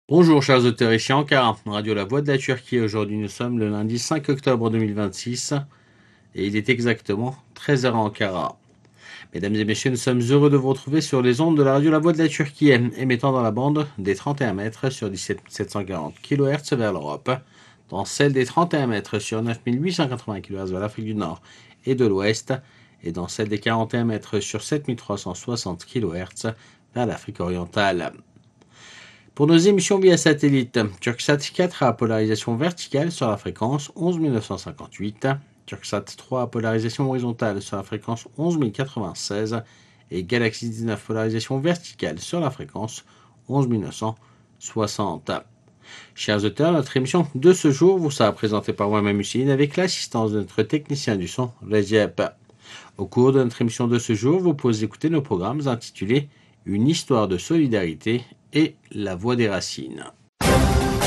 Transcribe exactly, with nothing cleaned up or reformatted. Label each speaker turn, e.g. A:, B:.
A: Bonjour chers auditeurs, ici Ankara, Radio La Voix de la Turquie. Aujourd'hui nous sommes le lundi cinq octobre deux mille vingt-six et il est exactement treize heures à Ankara. Mesdames et messieurs, nous sommes heureux de vous retrouver sur les ondes de la Radio La Voix de la Turquie, émettant dans la bande des trente et un mètres sur dix-sept mille sept cent quarante kilohertz vers l'Europe, dans celle des trente et un mètres sur neuf mille huit cent quatre-vingts kilohertz vers l'Afrique du Nord et de l'Ouest, et dans celle des quarante et un mètres sur sept mille trois cent soixante kilohertz vers l'Afrique orientale. Pour nos émissions via satellite, Turksat quatre à polarisation verticale sur la fréquence onze mille neuf cent cinquante-huit, Turksat trois à polarisation horizontale sur la fréquence onze mille quatre-vingt-seize et Galaxy dix-neuf polarisation verticale sur la fréquence onze mille neuf cent soixante. Chers auditeurs, notre émission de ce jour vous sera présentée par moi-même Hussein avec l'assistance de notre technicien du son, Recep. Au cours de notre émission de ce jour, vous pouvez écouter nos programmes intitulés Une histoire de solidarité et La Voix des Racines.